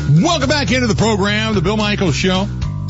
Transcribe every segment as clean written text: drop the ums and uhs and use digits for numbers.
Welcome back into the program, the Bill Michaels Show.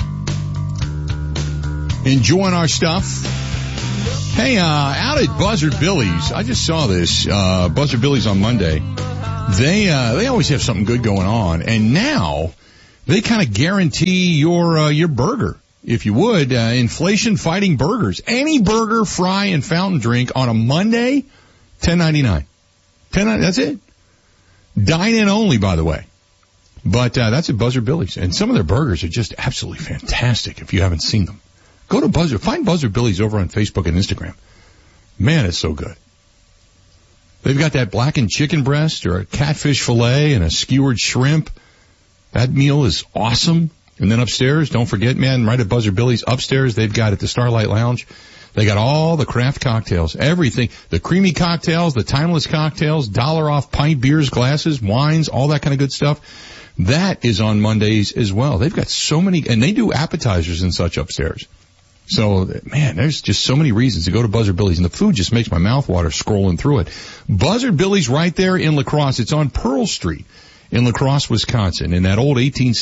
Enjoying our stuff. Hey, out at Buzzard Billy's, I just saw this, Buzzard Billy's on Monday. They always have something good going on, and now they kind of guarantee your burger. If you would, inflation fighting burgers. Any burger, fry, and fountain drink on a Monday, $10.99. That's it. Dine in only, by the way. But that's at Buzzard Billy's, and some of their burgers are just absolutely fantastic if you haven't seen them. Go to find Buzzard Billy's over on Facebook and Instagram. Man, it's so good. They've got that blackened chicken breast or a catfish fillet and a skewered shrimp. That meal is awesome. And then upstairs, don't forget, man, right at Buzzard Billy's, upstairs, they've got at the Starlight Lounge, they got all the craft cocktails, everything, the creamy cocktails, the timeless cocktails, $1 off pint beers, glasses, wines, all that kind of good stuff. That is on Mondays as well. They've got so many, and they do appetizers and such upstairs. So, man, there's just so many reasons to go to Buzzard Billy's, and the food just makes my mouth water scrolling through it. Buzzard Billy's right there in La Crosse. It's on Pearl Street in La Crosse, Wisconsin, in that old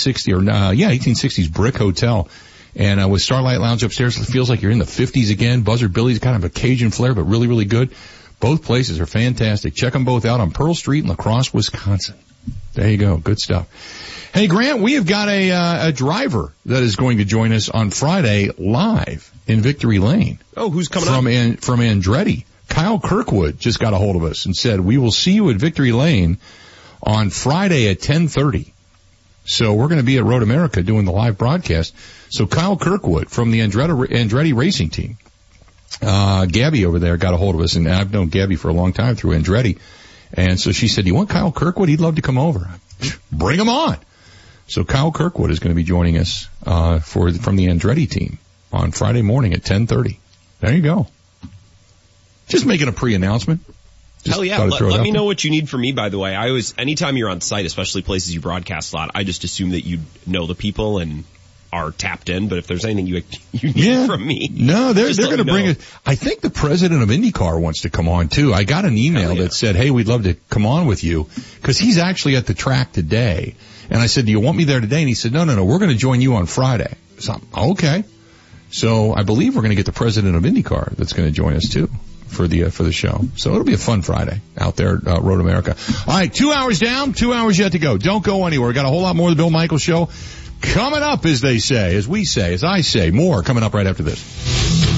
1860s brick hotel. And with Starlight Lounge upstairs, it feels like you're in the 50s again. Buzzard Billy's kind of a Cajun flair, but really, really good. Both places are fantastic. Check them both out on Pearl Street in La Crosse, Wisconsin. There you go. Good stuff. Hey, Grant, we have got a driver that is going to join us on Friday live in Victory Lane. Oh, who's coming from Andretti. Kyle Kirkwood just got a hold of us and said, we will see you at Victory Lane on Friday at 10:30. So we're going to be at Road America doing the live broadcast. So Kyle Kirkwood from the Andretti racing team, Gabby over there got a hold of us, and I've known Gabby for a long time through Andretti. And so she said, you want Kyle Kirkwood? He'd love to come over. Bring him on. So Kyle Kirkwood is going to be joining us from the Andretti team on Friday morning at 10:30. There you go. Just making a pre-announcement. Hell yeah. Let me know what you need from me, by the way. Anytime you're on site, especially places you broadcast a lot, I just assume that you know the people and are tapped in, but if there's anything you need from me. No, they're going to bring it. I think the president of IndyCar wants to come on too. I got an email that said, hey, we'd love to come on with you, because he's actually at the track today. And I said, do you want me there today? And he said, no, we're going to join you on Friday. So, okay. So I believe we're going to get the president of IndyCar that's going to join us too for the show. So it'll be a fun Friday out there at Road America. All right, 2 hours down, 2 hours yet to go. Don't go anywhere. Got a whole lot more of the Bill Michaels Show coming up, as they say, as we say, as I say. More coming up right after this.